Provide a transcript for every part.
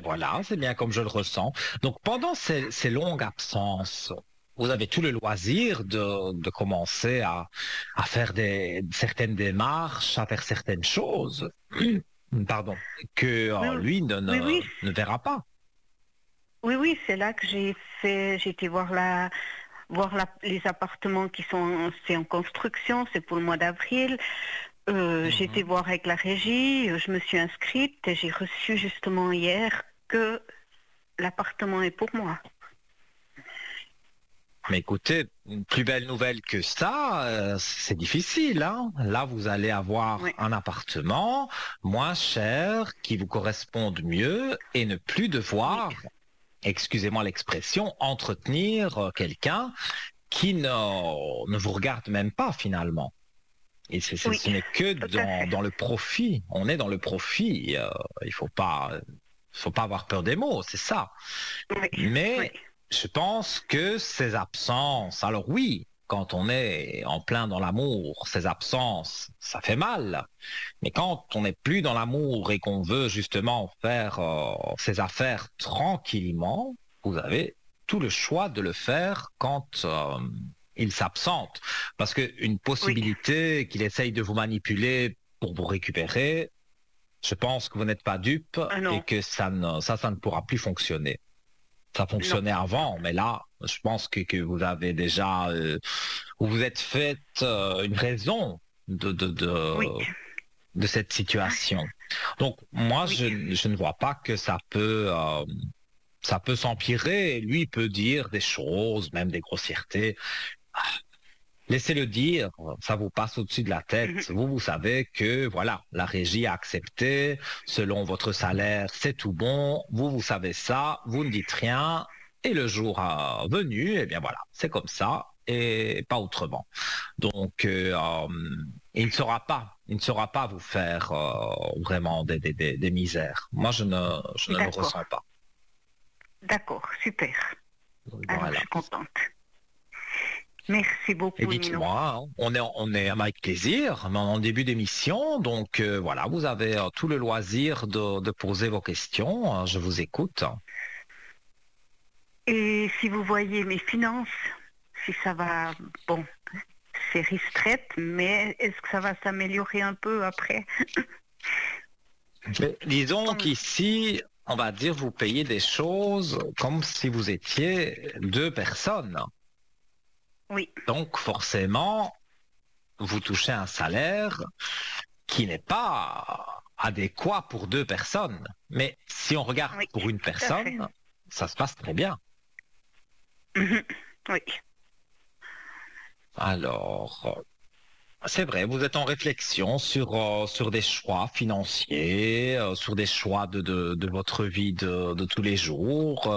voilà, c'est bien comme je le ressens. Donc pendant ces longues absences, vous avez tout le loisir de commencer à faire certaines démarches, à faire certaines choses, pardon, que Oui, lui oui, oui, ne verra pas. oui, oui, c'est là que j'ai été les appartements qui sont, c'est en construction, c'est pour le mois d'avril. J'ai été Mhm. voir avec la régie, je me suis inscrite et j'ai reçu justement hier que l'appartement est pour moi. Mais écoutez, une plus belle nouvelle que ça, c'est difficile, hein. Là, vous allez avoir Oui, un appartement moins cher, qui vous corresponde mieux et ne plus oui, devoir, excusez-moi l'expression, entretenir quelqu'un qui ne vous regarde même pas finalement. Et oui, ce n'est que tout à fait. dans le profit. On est dans le profit. Il faut pas avoir peur des mots, c'est ça. Oui, oui, Mais je pense que ces absences, alors oui, quand on est en plein dans l'amour, ces absences, ça fait mal. Mais quand on n'est plus dans l'amour et qu'on veut justement faire ses affaires tranquillement, vous avez tout le choix de le faire quand il s'absente. Parce qu'une oui. possibilité qu'il essaye de vous manipuler pour vous récupérer, je pense que vous n'êtes pas dupe Ah et non, que ça ne pourra plus fonctionner. Ça non. fonctionnait avant, mais là, je pense que vous avez déjà, vous vous êtes fait une raison de, de, Oui, de, de cette situation. Donc, moi, oui, je ne vois pas que ça peut s'empirer. Lui il peut dire des choses, même des grossièretés. Laissez-le dire, ça vous passe au-dessus de la mhm, tête. Vous savez que, voilà, la régie a accepté, selon votre salaire, c'est tout bon. Vous savez ça, vous ne dites rien. Et le jour venu, eh bien voilà, c'est comme ça et pas autrement. Donc, il ne saura pas vous faire vraiment des misères. Moi, je ne le d'accord, ressens pas. d'accord, super. Alors, je Voilà. suis contente. Merci Et beaucoup, Nino. dites-moi, hein, on est avec plaisir, mais en début d'émission, donc voilà, vous avez tout le loisir de poser vos questions. Je vous écoute. Et si vous voyez mes finances, si ça va, bon, c'est ristreinte, mais est-ce que ça va s'améliorer un peu après? Mais disons Comme- qu'ici, on va dire, vous payez des choses comme si vous étiez deux personnes. Oui, Donc forcément, vous touchez un salaire qui n'est pas adéquat pour deux personnes. Mais si on regarde oui, pour une tout à fait. personne, ça se passe très bien. Mhm. Oui, Alors, c'est vrai, vous êtes en réflexion sur des choix financiers, sur des choix de votre vie de tous les jours.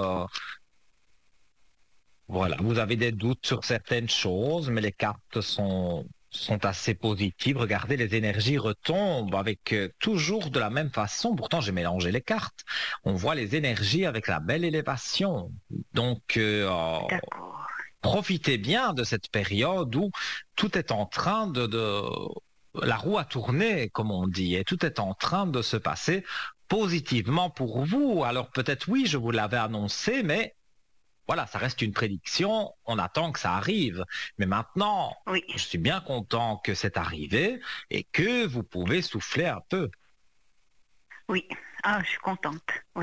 Voilà, vous avez des doutes sur certaines choses, mais les cartes sont assez positives. Regardez, les énergies retombent avec toujours de la même façon. Pourtant, j'ai mélangé les cartes. On voit les énergies avec la belle élévation. Donc, d'accord. profitez bien de cette période où tout est en train la roue a tourné, comme on dit, et tout est en train de se passer positivement pour vous. Alors peut-être oui, je vous l'avais annoncé, mais voilà, ça reste une prédiction, on attend que ça arrive. Mais maintenant, Oui, je suis bien content que c'est arrivé et que vous pouvez souffler un peu. oui. Ah, je suis contente. Oui.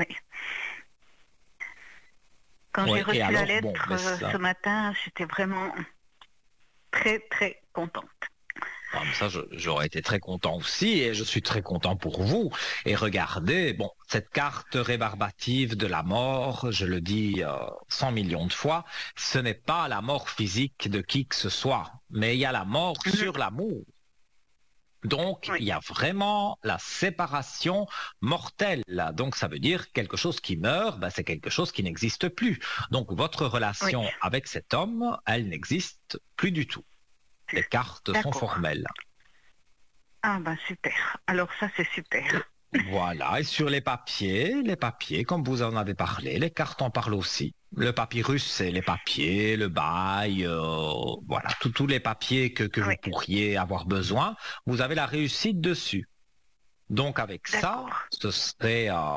Quand j'ai Oui, et reçu la alors, bon, lettre mais ça, ce matin, j'étais vraiment très, très contente. ça, j'aurais été très content aussi et je suis très content pour vous. Et regardez, bon, cette carte rébarbative de la mort, je le dis 100 millions de fois, ce n'est pas la mort physique de qui que ce soit, mais il y a la mort Mhm. sur l'amour. Donc, Oui, il y a vraiment la séparation mortelle. Donc, ça veut dire quelque chose qui meurt, ben, c'est quelque chose qui n'existe plus. Donc, votre oui. relation avec cet homme, elle n'existe plus du tout. Les cartes sont D'accord. formelles. Ah ben super. Alors ça c'est Et super. voilà. Et sur les papiers, comme vous en avez parlé, les cartes en parlent aussi. Le papyrus, c'est les papiers, le bail, voilà, tous les papiers que vous Oui, pourriez avoir besoin. Vous avez la réussite dessus. Donc avec ça, d'accord. ce serait